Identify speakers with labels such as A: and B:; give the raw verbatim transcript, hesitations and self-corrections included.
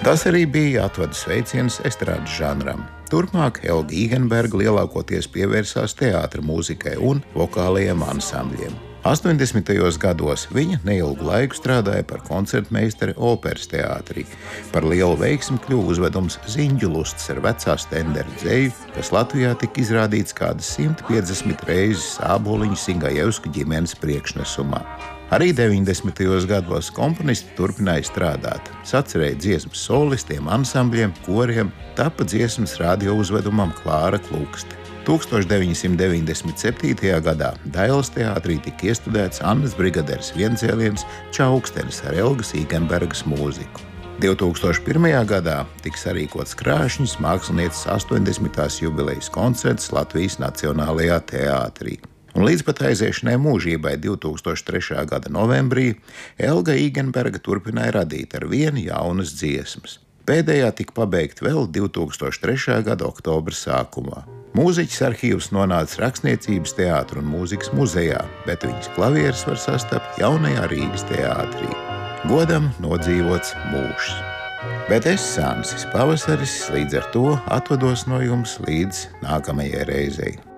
A: Tas arī bija atvadu sveiciens estrādes žanram. Turpmāk Elga Īgenberga lielākoties pievērsās teātra mūzikai un vokālajiem ansambļiem. astoņdesmitajos gados viņa neilgu laiku strādāja par koncertmeistari operas teātrī. Par lielu veiksmi kļuva uzvedums Ziņģu lusts ar vecā Stendera dzeju, kas Latvijā tika izrādīts kādas simt piecdesmit reizes Āboliņu Singajevsku ģimenes priekšnesumā. Arī deviņdesmitajos gados komponisti turpināja strādāt. Sacerēja dziesmas solistiem, ansambļiem, koriem, tapa dziesmas radio uzvedumam Klāra Klukste. tūkstoš deviņsimt deviņdesmit septītajā gadā Dailes teātrī tika iestudēts Annas Brigaderes viencēliens Čaukstenis ar Elgas Īgenbergas mūziku. divtūkstoš pirmajā gadā tika sarīkots Krāšņas mākslinieces astoņdesmitās jubilejas koncerts Latvijas Nacionālajā teātrī. Un līdz pat aiziešanai mūžībai divtūkstoš trešā gada novembrī Elga Īgenberga turpināja radīt ar vienu jaunas dziesmas. Pēdējā tika pabeigta vēl divtūkstoš trešā gada oktobra sākumā. Mūziķis arhīvs nonāca Rakstniecības teātra un mūzikas muzejā, bet viņas klavieres var sastapt jaunajā Rīgas teātrī. Godam nodzīvots mūžs. Bet es, Sānsis Pavasaris, līdz ar to atvados no jums līdz nākamajai reizei.